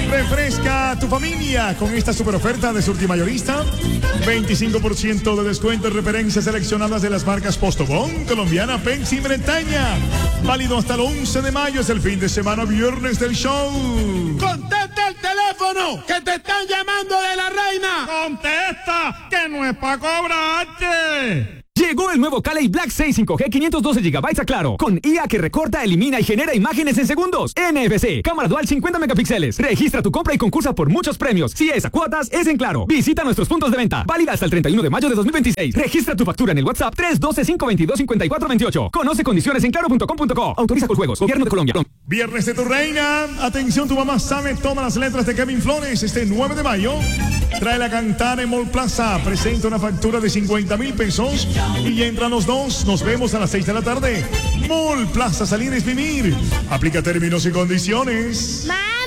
Refresca tu familia con esta super oferta de Surtimayorista. 25% de descuento en referencias seleccionadas de las marcas Postobón, Colombiana, Pepsi y Bretaña. Válido hasta el 11 de mayo, es el fin de semana viernes del show. ¡Contesta el teléfono! ¡Que te están llamando de la reina! ¡Contesta! ¡Que no es para cobrarte! Llegó el nuevo Cali Black 6 5G 512 GB a Claro, con IA que recorta, elimina y genera imágenes en segundos. NFC, cámara dual 50 megapíxeles. Registra tu compra y concursa por muchos premios. Si es a cuotas, es en Claro. Visita nuestros puntos de venta. Válida hasta el 31 de mayo de 2026. Registra tu factura en el WhatsApp 312-522-5428. Conoce condiciones en claro.com.co. Autoriza con juegos. Gobierno de Colombia. Viernes de tu reina. Atención, tu mamá sabe todas las letras de Kevin Flores. Este 9 de mayo. Trae a cantar en Mall Plaza. Presenta una factura de 50,000 pesos. Y entran los dos. Nos vemos a las 6 de la tarde. Mall Plaza, salir es vivir. Aplica términos y condiciones.